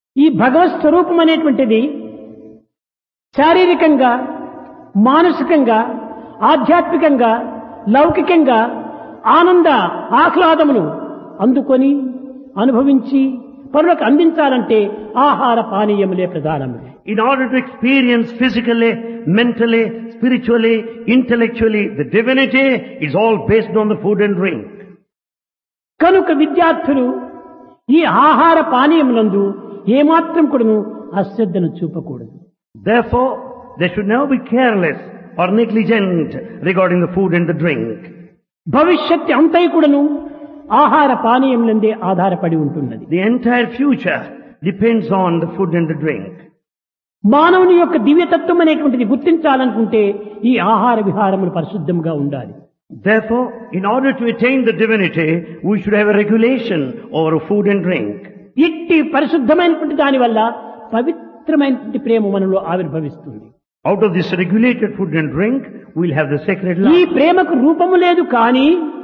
ఈ భగవత్ స్వరూపం అనేటువంటిది శారీరకంగా, మానసికంగా, ఆధ్యాత్మికంగా, లౌకికంగా ఆనంద ఆహ్లాదమును అందుకొని అనుభవించి పరులకు అందించాలంటే ఆహార పానీయములే ప్రధానము. In order to experience physically, mentally, spiritually, intellectually the divinity, is all based on the food and drink. కనుక విద్యార్థులు ఈ ఆహార పానీయములందు ఏమాత్రం కూడాను అశ్రద్ధను చూపకూడదు. Therefore, they should never be careless or negligent regarding the food and the drink. భవిష్యత్తు అంతా కూడాను ఆహార పానీయములందే ఆధారపడి ఉంటున్నది. The entire future depends on the food and the drink. మానవుని యొక్క దివ్యతత్వం అనేటువంటిది గుర్తించాలనుకుంటే ఈ ఆహార విహారములు పరిశుద్ధంగా ఉండాలి. Therefore, in order to attain the divinity, we should have a regulation over food and drink. ఇట్టి పరిశుద్ధమైనటువంటి దాని వల్ల పవిత్రమైనటువంటి ప్రేమ మనలో ఆవిర్భవిస్తుంది. Out of this regulated food and drink, we'll have the sacred love. ఈ ప్రేమకు రూపము లేదు కానీ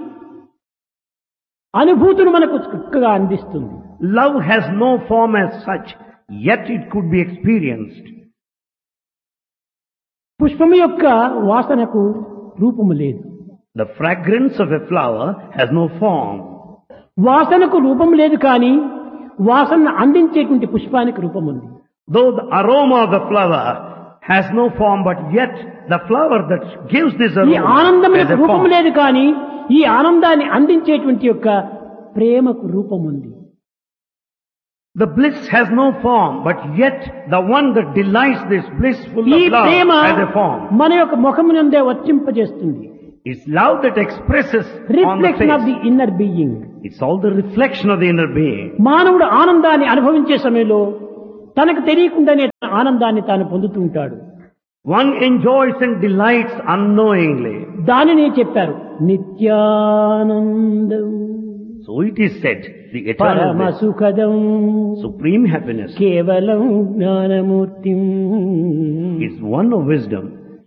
అనుభూతులు మనకు చక్కగా అందిస్తుంది. Love has no form as such, yet it could be experienced. పుష్పము యొక్క వాసనకు రూపము లేదు. The fragrance of a flower has no form. వాసనకు రూపం లేదు కానీ వాసనను అందించేటువంటి పుష్పానికి రూపం ఉంది. Though the aroma of the flower has no form, but yet the flower that gives this ఈ aroma ఆనందములకు has a రూపం form. లేదు కానీ ఈ ఆనందాన్ని అందించేటువంటి యొక్క ప్రేమకు రూపం ఉంది. The bliss has no form, but yet the one that delights this blissful ఈ of love Prema has a form. మన యొక్క ముఖమునందే వర్తింపజేస్తుంది. It's love that expresses on the reflection of the face. Inner being. It's all the reflection of the inner being. మానవుడు ఆనందాన్ని అనుభవించే సమయంలో తనకు తెలియకుండానే తన ఆనందాన్ని తాను పొందుతూ ఉంటాడు. One enjoys and delights unknowingly. దానినే చెప్పారు నిత్యానందం So it is said, the eternal పరమ bliss, సుఖదం supreme happiness, కేవలం జ్ఞానమూర్తిం is one of wisdom.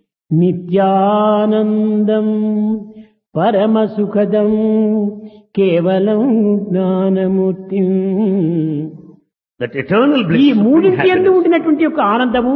నిత్యానందం పరమ సుఖదం కేవలం జ్ఞానమూర్తిం. That eternal ఈ bliss, supreme మూడింటి యందు happiness, ఉండినటువంటి యొక్క ఆనందము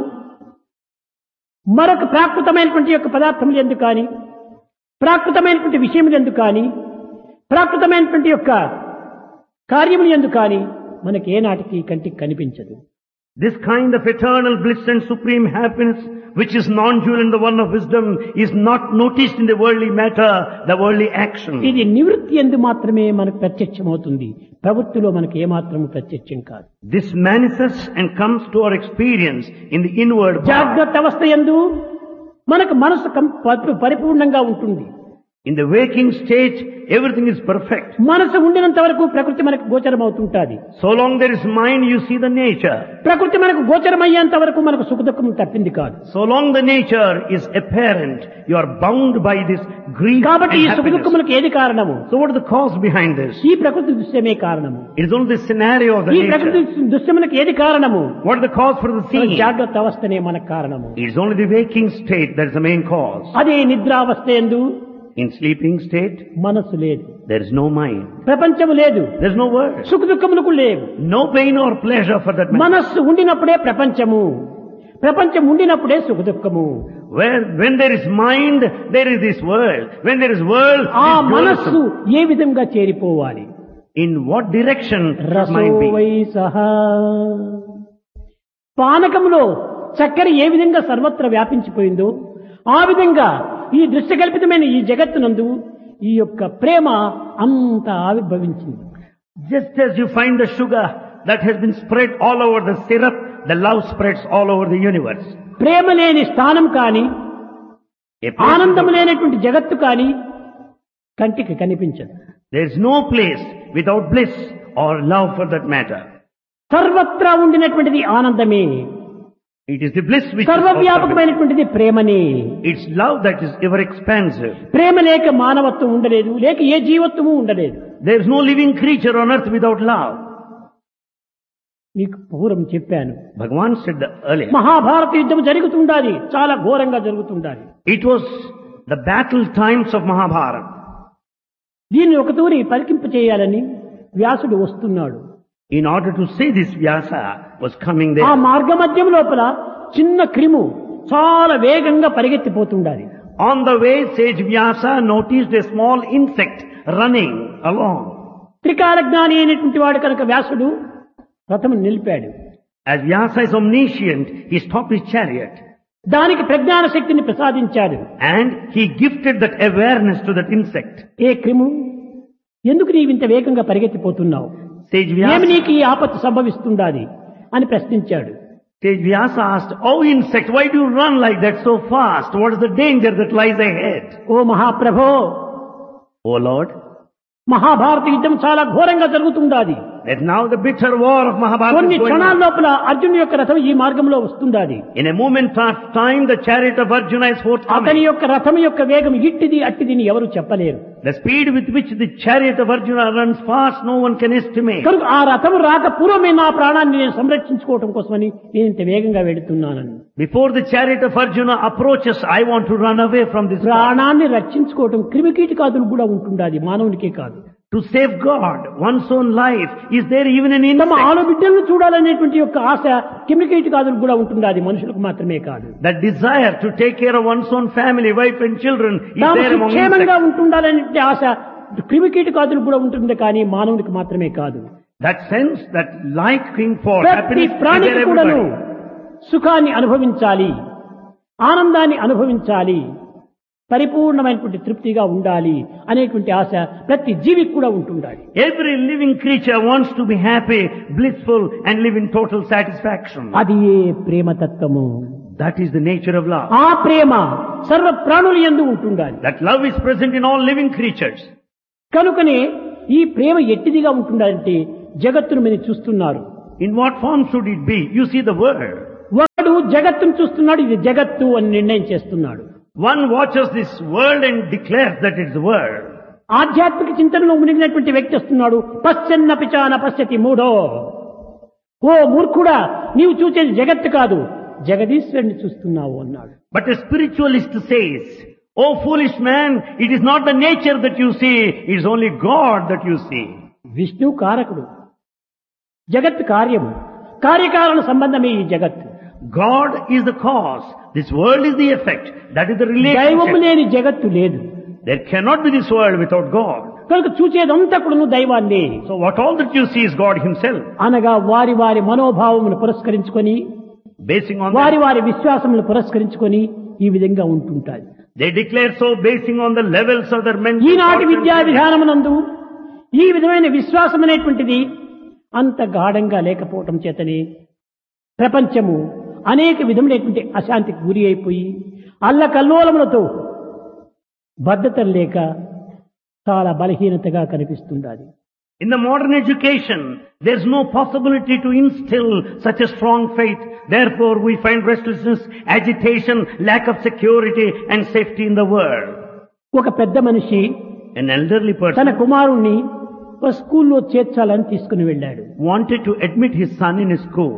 మరొక ప్రాకృతమైనటువంటి యొక్క పదార్థములు ఎందుకు కానీ, ప్రాకృతమైనటువంటి విషయములు ఎందుకు కానీ, ప్రాకృతమైనటువంటి యొక్క కార్యములు ఎందుకు కానీ మనకి ఏనాటికి కంటికి కనిపించదు. this kind of eternal bliss and supreme happiness, which is non-dual and the one of wisdom, is not noticed in the worldly matter, the worldly action. ఇది నివృత్తి యందు మాత్రమే మనకు ప్రత్యక్షమవుతుంది. ప్రవృత్తిలో మనకు ఏమాత్రము ప్రత్యక్షం కాదు. This manifests and comes to our experience in the inward part. జాగ్రత్త అవస్థ యందు మనకు మనసు పరిపూర్ణంగా ఉంటుంది. In the waking state, everything is perfect. మనసు ఉండినంత వరకు ప్రకృతి మనకు గోచరం అవుతుంటాది. So long there is mind, you see the nature. ప్రకృతి మనకు గోచరమయ్యేంత వరకు మనకు సుఖ దుఃఖం తప్పింది కాదు. So long the nature is apparent, you are bound by this grief కాబట్టి and ఈ సుఖ happiness. దుఃఖములకు ఏది కారణము? So what is the cause behind this? ఈ ప్రకృతి దృశ్యమే కారణము. It is only the scenario of the ఈ ప్రకృతి nature. దృశ్యములకు ఏది కారణము? What is the cause for the seeing? జాగ్రత్త అవస్థనే మనకు కారణము. It is only the waking state that is the main cause. అదే నిద్రావస్థ యందు In sleeping state, మనసు లేదు, there is no mind. ప్రపంచము లేదు, There is no word. సుఖ దుఃఖములకు లేవు. No pain or pleasure for that matter. మనస్సు ఉండినప్పుడే ప్రపంచము, ప్రపంచం ఉండినప్పుడే సుఖ దుఃఖము. When there is mind, there is this world. When there is world, ఆ there is మనస్సు dualism. ఏ విధంగా చేరిపోవాలి? In what direction should రసో mind be? Why సహా. పానకంలో చక్కెర ఏ విధంగా సర్వత్ర వ్యాపించిపోయిందో ఆ విధంగా ఈ దృశ్యకల్పితమైన ఈ జగత్తునందు ఈ యొక్క ప్రేమ అంత ఆవిర్భవించింది. Just as you find the sugar that has been spread all over the syrup, the love spreads all over the universe. ప్రేమ లేని స్థానం కానీ, A place ఆనందం without- లేనటువంటి జగత్తు కానీ కంటికి కనిపించదు. There is no place without bliss or love for that matter. సర్వత్రా ఉండినటువంటిది ఆనందమే, It is the bliss which is all సర్వవ్యాపకమైనటువంటిది ప్రేమనే. It's love that is ever expansive. ప్రేమ లేక మానవత్వం ఉండలేదు, లేక ఏ జీవత్వము ఉండలేదు. There is no living creature on earth without love. మీకు పూర్వం చెప్పాను, Bhagavan said earlier. మహాభారత యుద్ధం జరుగుతుండాలి, చాలా ఘోరంగా జరుగుతుండాలి. It was the battle times of Mahabharata. దీన్ని ఒక తూరి పరికింప చేయాలని వ్యాసుడు వస్తున్నాడు. In order to say this, Vyasa was coming ఆ there. మార్గ మధ్యం లోపల చిన్న క్రిము చాలా వేగంగా పరిగెత్తిపోతుండాలి. On the way, sage Vyasa noticed a small insect running along. త్రికాల జ్ఞాని అయినటువంటి వాడు కనుక వ్యాసుడు రథము నిలిపాడు. As Vyasa is omniscient, he stopped his chariot దానికి ప్రజ్ఞాన శక్తిని ప్రసాదించాడు. and he gifted that awareness to that insect. ఏ క్రిము, ఎందుకు నీవింత వేగంగా పరిగెత్తిపోతున్నావు? Sage ఏమి Vyasa, నీకు ఈ ఆపత్తు సంభవిస్తుండాలి అని ప్రశ్నించాడు. Sage Vyasa asked, "Oh insect, why do you run like that so fast? What is the danger that lies ahead?" Oh మహాప్రభో, "Oh Lord, Mahabharata యుద్ధం చాలా ఘోరంగా జరుగుతుండాది. that now the bitter war of Mahabharata కొన్ని is going క్షణాల on. లోపల అర్జునుడి యొక్క రథం ఈ మార్గంలో వస్తుండాది. In a moment of time, the chariot of Arjuna is అతని forthcoming. యొక్క రథం యొక్క వేగం ఇట్టిది అట్టిదిని ఎవరు చెప్పలేరు. The speed with which the chariot of Arjuna runs fast, no one can estimate. కనుక ఆ రథం రాక పూర్వమే నా ప్రాణాన్ని నేను సంరక్షించుకోవటం కోసమని నేను ఇంత వేగంగా వెళుతున్నానని. Before the chariot of Arjuna approaches, I want to run away from this war. ప్రాణాన్ని రక్షించుకోవటం క్రిమికీటకాదులు కూడా ఉంటుండాది, మానవునికే కాదు. To safeguard one's own life, is there even an తమ insect? ఆడబిడ్డలను చూడాలనేటువంటి యొక్క ఆశ క్రిమికీటకాదులు కూడా ఉంటుండాది, మనుషులకు మాత్రమే కాదు. That desire to take care of one's own family, wife and children is తాము there among సుక్షేమంగా insects. ఉంటుండాలనే ఆశ క్రిమికీటకాదులు కూడా ఉంటుంది, కానీ మానవునికి మాత్రమే కాదు. That sense, that liking for ప్రతి happiness is ప్రాణికి there కూడాను everybody. సుఖాన్ని అనుభవించాలి, ఆనందాన్ని అనుభవించాలి, పరిపూర్ణమైనటువంటి తృప్తిగా ఉండాలి అనేటువంటి ఆశ ప్రతి జీవికి కూడా ఉంటుండాలి. Every living creature wants to be happy, blissful and live in total satisfaction. అది ఏ ప్రేమతత్వము. That is the nature of love. ఆ ప్రేమ సర్వ ప్రాణుల యందు ఉంటుండాలి. That love is present in all living creatures. కనుకనే ఈ ప్రేమ ఎట్టిదిగా ఉంటుండాలంటే జగత్తును మీరు చూస్తున్నారు. In what form should it be? You see the world. వాడు జగత్తును చూస్తున్నాడు, ఇది జగత్తు అని నిర్ణయం చేస్తున్నాడు. One watches this world and declares that it's the world. ఆధ్యాత్మిక చింతనలో మునిగినటువంటి వ్యక్తి వస్తున్నాడు, పశ్చన్న పిచాన పశ్యతి మూఢో. ఓ మూర్ఖుడా, నీవు చూసేది జగత్తు కాదు, జగదీశ్వరుని చూస్తున్నావు అన్నాడు. But a spiritualist says, "Oh foolish man, it is not the nature that you see, it is only God that you see." Vishnu కారకుడు, జగత్ కార్యము, కార్యకారణ సంబంధమే ఈ జగత్తు. God is the cause. This world is the effect. That is the దైవము relationship. లేని జగత్తు లేదు. There cannot be this world without God. కనుక చూచేదంతా కూడా దైవాన్ని. So what all that you see is God himself. అనగా వారి వారి మనోభావమును పురస్కరించుకొని, Basing on వారి that, వారి విశ్వాసములను పురస్కరించుకొని ఈ విధంగా ఉంటుంటారు. they declare so basing on the levels of their mental ఈనాటి thoughts and విద్యా feelings. విధానమునందు ఈ విధమైన విశ్వాసం అనేటువంటిది అంత గాఢంగా లేకపోవటం చేతనే ప్రపంచము అనేక విధములైనటువంటి అశాంతికి గురి అయిపోయి అల్లకల్లోలములతో బద్ధతం లేక చాలా బలహీనతగా కనిపిస్తుండాలి. In the modern education, there's no possibility to instill such a strong faith. Therefore, we find restlessness, agitation, lack of security and safety in the world. ఒక పెద్ద మనిషి An elderly తన person కుమారుణ్ణి ఒక స్కూల్లో చేర్చాలని తీసుకుని వెళ్ళాడు. wanted to admit his son in his school.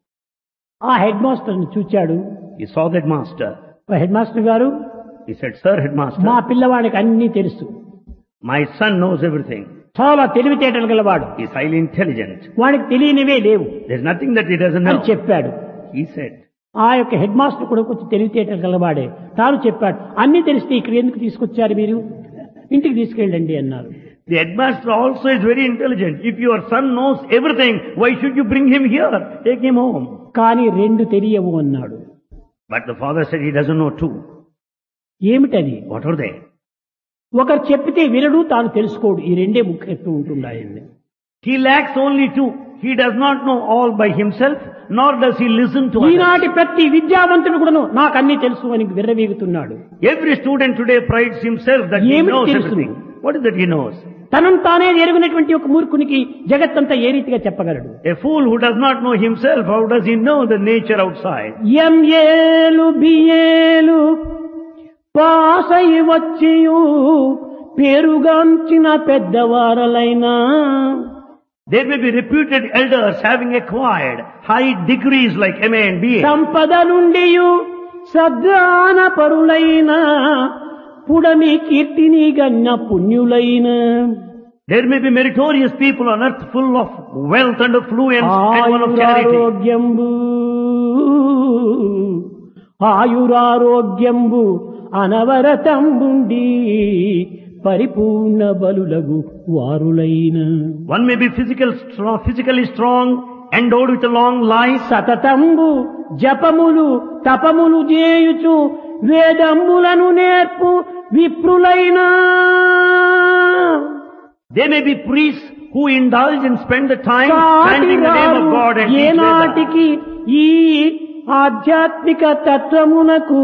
ఆ హెడ్ మాస్టర్ని చూచాడు. He saw that master. Head master గారు, He said, "Sir, headmaster, మా పిల్లవాడికి అన్నీ తెలుసు, my son knows everything. చాలా తెలివితేటలు గలవాడు, He is highly intelligent. వాడికి తెలియనివే లేవు There's nothing that he doesn't అని know." చెప్పాడు. He said, ఆ యొక్క హెడ్ మాస్టర్ కూడా కొంచెం తెలివితేటలు గలవాడే. తాను చెప్పాడు, అన్ని తెలిస్తే ఇక్కడ ఎందుకు తీసుకొచ్చారు మీరు, ఇంటికి తీసుకెళ్ళండి అన్నారు. the headmaster also is very intelligent. If your son knows everything, why should you bring him here? Take him home. కానీ రెండు తెలియవు అన్నాడు. But the father said he doesn't know two. ఏమిటది? What are they? ఒకరు చెప్పితే వినడు, తాను తెలుసుకోడు. ఈ రెండే ముఖ్యత్వం ఉంటున్నాయండి. He lacks only two. He does not know all by himself, nor does he listen to others. ఈనాటి ప్రతి విద్యావంతుడు కూడాను నాకు అన్ని తెలుసు అని విర్రవీగుతున్నాడు. Every student today prides himself that he ఏమిటి knows తెలుసు? everything. What is that he knows? తనను తానే ఎరుగునటువంటి ఒక మూర్ఖునికి జగత్తంతా ఏ రీతిగా చెప్పగలడు? A fool who does not know himself, how does he know the nature outside? ఎంఏలు బిఏలు పాసై వచ్చియు పేరుగాంచిన పెద్దవారలైనా There may be reputed elders having acquired high degrees like MA and BA. సంపద నుండియు సద్దాన పరులైన పుడమి కీర్తిని గన్న పుణ్యులైన There may be meritorious people on earth full of wealth and affluence and one of charity. ఆయురారోగ్యంబు అనవరతంబుండి పరిపూర్ణ బలులగు వారులైన. One may be physically strong, endowed with a long life. సతతంబు జపములు తపములు చేయుచు వేదములను నేర్పు విప్రులైన. They may be priests who indulge and spend the time chanting the name of God and teach ఏనాటికి ఈ ఆధ్యాత్మిక తత్వమునకు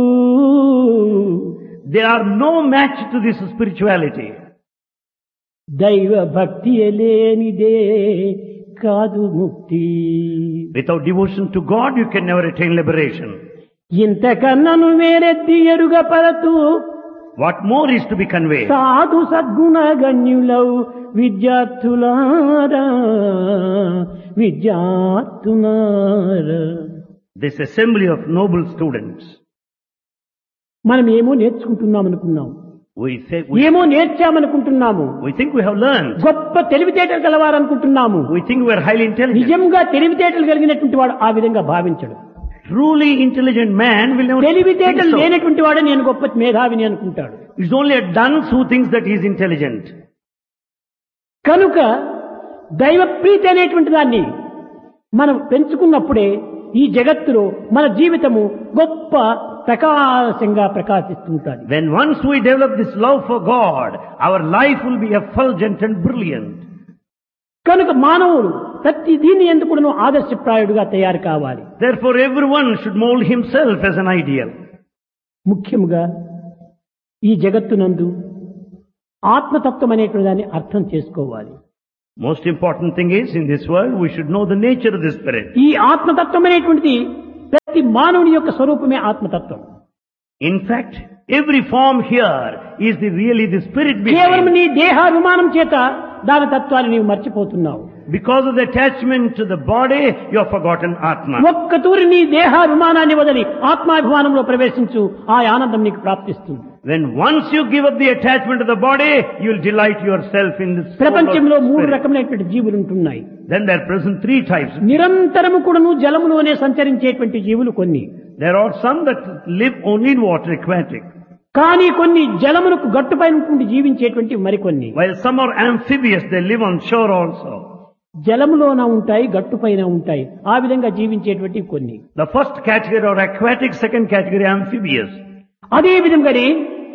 They are no match to this spirituality. దైవ భక్తి లేనిదే కాదు ముక్తి. Without devotion to God, you can never attain liberation. ఇంతకన్నను వేరెత్తి ఎరుగపరతు What more is to be conveyed? సాధు సద్గుణ గణ్యులౌ విద్యార్థులారా విద్యార్థులారా. This assembly of noble students. మనం ఏమో నేర్చుకుంటున్నాం అనుకున్నాం, We ఏమో నేర్చామనుకుంటున్నాము, think we have learned. గొప్ప తెలివితేటలు కలవారనుకుంటున్నాము. We think we are highly intelligent. నిజంగా తెలివితేటలు కలిగినటువంటి వాడు ఆ విధంగా భావించడు. Truly intelligent man will never think తెలివితేటలు so. లేనటువంటి వాడే నేను గొప్ప మేధావిని అనుకుంటాడు. It's only a dunce who thinks that he is intelligent. కనుక దైవ ప్రీతి అనేటువంటి దాన్ని మనం పెంచుకున్నప్పుడే ఈ జగత్తులో మన జీవితము గొప్ప ప్రకాశంగా ప్రకాశిస్తుంటుంది. When once we develop this love for God, our life will be effulgent and brilliant. కనుక మానవుడు ప్రతి దీన్ని ఎందుకు ఆదర్శప్రాయుడుగా తయారు కావాలి. Therefore everyone should mold himself as an ideal. ముఖ్యముగా ఈ జగత్తునందు ఆత్మతత్వం అనేటువంటి దాన్ని అర్థం చేసుకోవాలి. Most important thing is, in this world, we should know the nature of the spirit. ఈ ఆత్మతత్వం అనేటువంటిది ప్రతి మానవుని యొక్క స్వరూపమే ఆత్మతత్వం. In fact, every form here is really the spirit కేవలం behind. నీ దేహాభిమానం చేత దాని తత్వాన్ని నీవు మర్చిపోతున్నావు. Because of the attachment to the body, you have forgotten Atma. ఒక్క తూరి నీ దేహాభిమానాన్ని వదిలి ఆత్మాభిమానంలో ప్రవేశించు, ఆ ఆనందం నీకు ప్రాప్తిస్తుంది. When once you give up the attachment to the body, you will delight yourself in the soul ప్రపంచంలో of మూడు spirit. రకమైనటువంటి జీవులు ఉంటున్నాయి. Then there are present three types. నిరంతరము కూడాను జలములోనే సంచరించేటువంటి జీవులు కొన్ని. There are some that live only in water, aquatic. కానీ కొన్ని జలమునకు గట్టుపై జీవించేటువంటి మరికొన్ని. While some are amphibious, they live on shore also. జలములోన ఉంటాయి, గట్టుపైన ఉంటాయి. ఆ విధంగా జీవించేటువంటి కొన్ని. The first category are aquatic, second category amphibious. అదే విధంగానే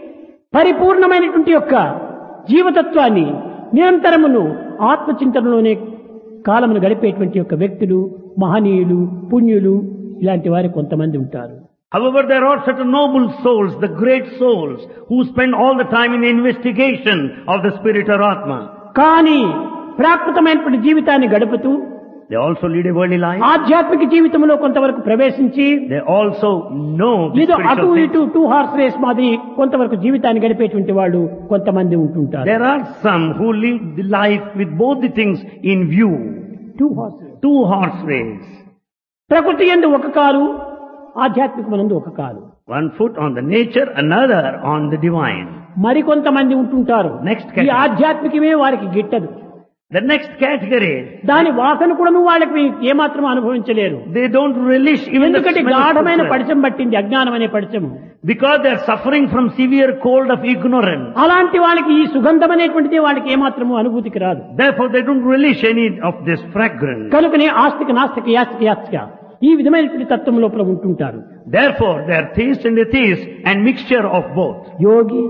పరిపూర్ణమైనటువంటి యొక్క జీవతత్వాన్ని నిరంతరమును ఆత్మచింతనలోనే కాలమును గడిపేటువంటి యొక్క వ్యక్తులు, మహనీయులు, పుణ్యులు, ఇలాంటి వారు కొంతమంది ఉంటారు. However, there are certain noble souls, the great souls, who spend all the time in the investigation of the spirit or Atma. కానీ ప్రాకృతమైనటువంటి జీవితాన్ని గడుపుతూ They also lead a worldly life. ఆధ్యాత్మిక జీవితంలో కొంతవరకు ప్రవేశించి They also know the ఏదో అటు spiritual ఇటు things. 2 హార్స్ రేస్ మాదిరి కొంతవరకు జీవితాన్ని గడిపేటువంటి వాళ్ళు కొంతమంది ఉంటుంటారు. There are some who live the life with both the things in view. 2 horse race. 2 horse race. ప్రకృతి యందు ఒక కాలు, ఆధ్యాత్మికమనందు ఒక కాలు. One foot on the nature, another on the divine. మరికొంతమంది ఉంటుంటారు Next ఈ category. ఆధ్యాత్మికమే వారికి గిట్టదు. The next category, దాని వాసన కూడా వాళ్ళకి ఏమాత్రం అనుభవించలేరు. they don't relish even the ఎందుకంటే smell of గాఢమైన food. పడిచం పట్టింది, అజ్ఞానం అనే పడిచము. Because they are suffering from severe cold of ignorance. అలాంటి వాళ్ళకి ఈ సుగంధం అనేటువంటిది వాళ్ళకి ఏమాత్రము అనుభూతికి రాదు. Therefore they don't relish any of this fragrance. కనుకనే ఆస్తిక నాస్తిక యాస్తిక యాస్తిక ఈ విధమైనటువంటి తత్వం లోపల ఉంటుంటారు. Therefore they are theist and atheist and mixture of both. యోగి,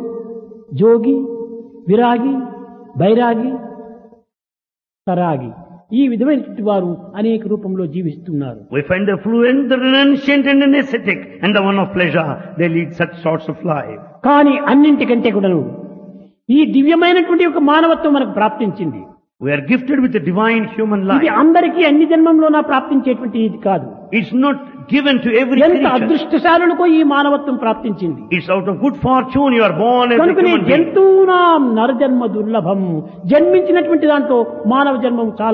జోగి, విరాగి, బైరాగి, సరాగి ఈ విధమైనటువంటి వారు అనేక రూపంలో జీవిస్తున్నారు. We find the fluent, the renunciant and an ascetic and the one of pleasure. They lead such sorts of life. కానీ అన్నింటికంటే కూడాను ఈ దివ్యమైనటువంటి ఒక మానవత్వం మనకు ప్రాప్తించింది. We are gifted with a divine human ఇది life. అందరికీ అన్ని జన్మంలోనా ప్రాప్తించేటువంటి ఇది కాదు. It's not given to every ఎంత creature. అదృష్టశాలులకో ఈ మానవత్వం ప్రాప్తించింది. It's out of good fortune you are born as a కనుకనే human being. జంతువునాం నరజన్మ దుర్లభం. జన్మించినటువంటి దాంట్లో మానవ జన్మం చాలా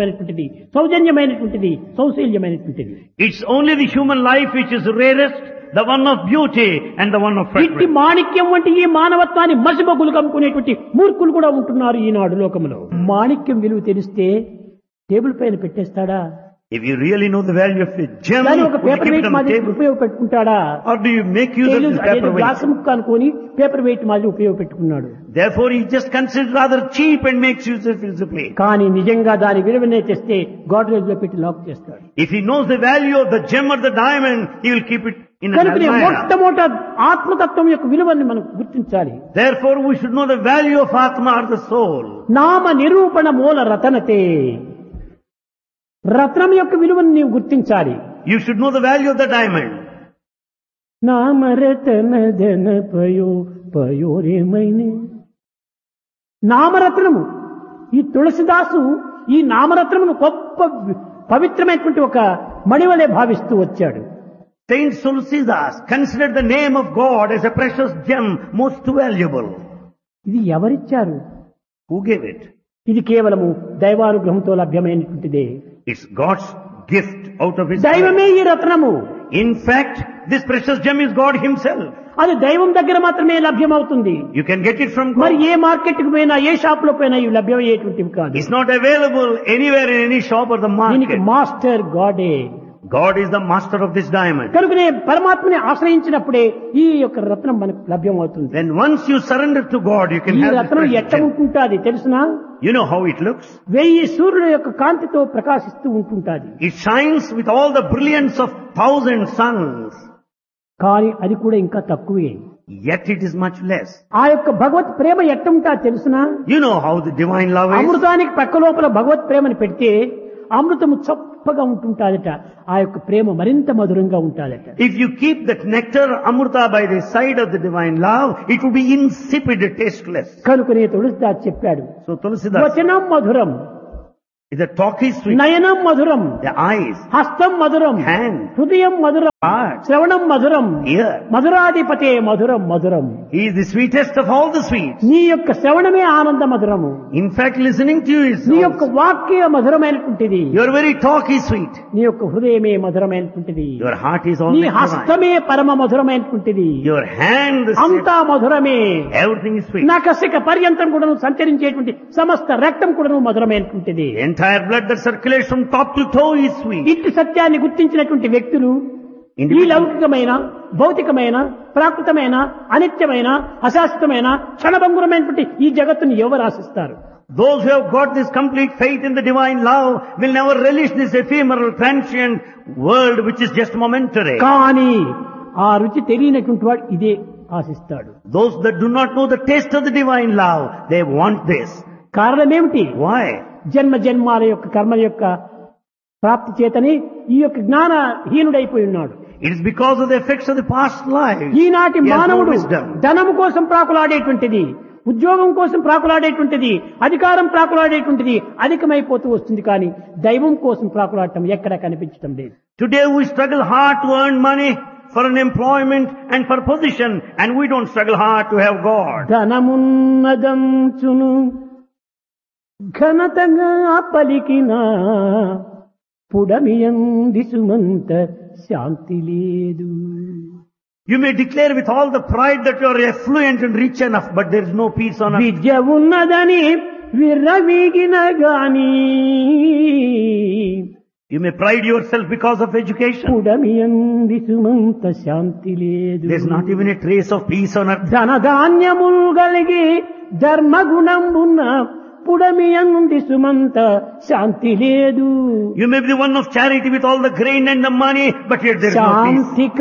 ఉత్కృష్టమైనటువంటిది, సౌజన్యమైనటువంటిది, సౌశల్యమైనటువంటిది. It's only the human life which is rarest, the one of beauty and the one of ఇట్టి fragrance. మాణిక్యం వంటి ఈ మానవత్వాన్ని మసిబొగ్గులు కమ్ముకునేటువంటి మూర్ఖులు కూడా ఉంటున్నారు ఈనాడు లోకంలో. మాణిక్యం విలువ తెలిస్తే టేబుల్ పైన పెట్టేస్తాడా? If you really know the value of a gem, దాని ఒక would you paper keep it wait on the మాదిరి table? ఉపయోగపెట్టుకుంటాడా? Or do you make use of this paper glass weight? ముక్క అనుకొని పేపర్ వెయిట్ మాదిరి ఉపయోగపెట్టుకున్నాడు. Therefore, he just considers rather cheap and makes use of it simply. కానీ నిజంగా దాని విలువనే తెస్తే గాడ్రేజ్ లో పెట్టి లాక్ చేస్తాడు. If he knows the value of the gem or the diamond, he will keep it in an కనుక almirah. మొట్టమొదట ఆత్మతత్వం యొక్క విలువని మనం గుర్తించాలి. Therefore, we should know the value of Atma or the soul. నామ నిరూపణ మూల రతనతే. రత్నం యొక్క విలువను నీవు గుర్తించాలి. You should know the value of the diamond. నామరతన ధన పయోరేమైనే. నామరత్నము. ఈ తులసిదాసు ఈ నామరత్నమును గొప్ప పవిత్రమైనటువంటి ఒక మణివలే భావిస్తూ వచ్చాడు. Saint Tulsidas considered the name of God as a precious gem, most valuable. ఇది ఎవరిచ్చారు? Who gave it? ఇది కేవలము దైవానుగ్రహంతో లభ్యమైనటువంటిదే. It's God's gift out of His దైవమే ఈ రత్నము. In fact, this precious gem is God Himself. అది దైవం దగ్గర మాత్రమే లభ్యమవుతుంది. You can get it from మరి God. ఏ మార్కెట్ కు పోయినా ఏ షాప్ లో పోయినా ఇవి లభ్యమయ్యేటువంటివి కాదు. It's not available anywhere in any shop or the దీనికి market. Master గాడే. God is the master of this diamond. కనుకనే పరమాత్మని ఆశ్రయించినప్పుడే ఈ యొక్క రత్నం మనకు లభ్యమవుతుంది. When once you surrender to God, you can ఈ have this రత్నం precious ఎట్ట gem. ఉంటుంటాది తెలుసునా? You know how it looks? 1000 సూర్యుల యొక్క కాంతితో ప్రకాశిస్తూ ఉంటుంటాది. It shines with all the brilliance of 1000 suns. కానీ అది కూడా ఇంకా తక్కువే. Yet it is much less. ఆ యొక్క భగవత్ ప్రేమ ఎట్ట ఉంటా తెలుసునా? You know how the divine love is? అమృతానికి పక్క లోపల భగవత్ ప్రేమని పెడితే అమృతము చప్పగా ఉంటుంటాదట. ఆ యొక్క ప్రేమ మరింత మధురంగా ఉంటాదట. If you keep that nectar, Amrita, by the side of the divine love, it will be insipid, tasteless. కనుకనే తులసిదాస్ చెప్పాడు, So Tulsidas, వచనం మధురం, the talk is sweet, నయనం మధురం, the eyes, హస్తం మధురం, hand, హృదయం మధురం, heart, శ్రవణం మధురం, ear. మధురాధిపతే మధురం మధురం. He is the sweetest of all the sweets. నీ యొక్క శ్రవణమే ఆనంద మధురము. In fact, listening to you is నీ యొక్క వాక్య మధురమైనటువంటిది. your very talk is sweet. నీ యొక్క హృదయమే మధురమైనటువంటిది. Your heart is నీ always divine. హస్తమే పరమ మధురమైనటువంటిది. Your hand, the అంతా మధురమే. everything is sweet. నకసిక పర్యంతం కూడా సంచరించేటువంటి సమస్త రక్తం కూడా మధురమైనటువంటిది. The entire blood that circulates from top to toe is sweet. ఇట్టి సత్యాన్ని గుర్తించినటువంటి వ్యక్తులు ఈ Individual. లౌకికమైన, భౌతికమైన, ప్రాకృతమైన, అనిత్యమైన, అశాశ్వతమైన, క్షణభంగురమైనటువంటి ఈ జగత్తుని ఎవరు ఆశిస్తారు? Those who have got this complete faith in the divine love will never relish this ephemeral, transient world which is just momentary. కానీ ఆ రుచి తెలియనటువంటి వాడు ఇదే ఆశిస్తాడు. Those that do not know the taste of the divine love, they want this. కారణం ఏమిటి? Why? జన్మ జన్మాల యొక్క కర్మల యొక్క ప్రాప్తి చేతని ఈ యొక్క జ్ఞానహీనుడైపోయి ఉన్నాడు. It is because of the effects of the past lives. ఈనాటి He has no మానవుడు wisdom. ధనము కోసం ప్రాకులాడేటువంటిది, ఉద్యోగం కోసం ప్రాకులాడేటువంటిది, అధికారం ప్రాకులాడేటువంటిది అధికమైపోతూ వస్తుంది. కానీ దైవం కోసం ప్రాకులాడటం ఎక్కడ కనిపించడం లేదు. Today we struggle hard to earn money for an employment and for position, and we don't struggle hard to have God. ధనమున్నదంచును ఘనతగా పలికిన పుడమియంది సుమంత శాంతి లేదు. You may declare with all the pride that you are affluent and rich enough, but there is no peace on earth. విద్య ఉన్నదని విర్రవీగిన గాని You may pride yourself because of education. పుడమియంది Sumantha శాంతి లేదు. There is not even a trace of peace on earth. ధనధాన్యములు కలిగి ధర్మగుణంబున్న పుడమియంది సుమంత శాంతి లేదు. You may be the one of charity with all the grain and the money, but yet there is no peace. Shanti